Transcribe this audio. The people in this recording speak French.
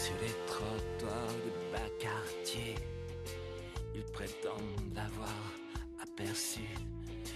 Sur les trottoirs de bas quartier, ils prétendent l'avoir aperçu